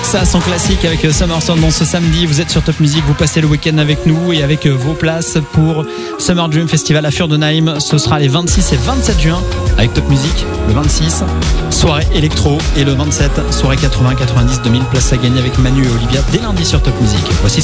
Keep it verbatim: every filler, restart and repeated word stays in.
Alexa, son classique avec Summer Sun ce samedi. Vous êtes sur Top Music, vous passez le week-end avec nous et avec vos places pour Summer Dream Festival à Fürdenheim. Ce sera les vingt-six et vingt-sept juin avec Top Music. Le vingt-six, soirée électro, et le vingt-sept, soirée quatre-vingts, quatre-vingt-dix, deux mille places à gagner avec Manu et Olivia dès lundi sur Top Music. Voici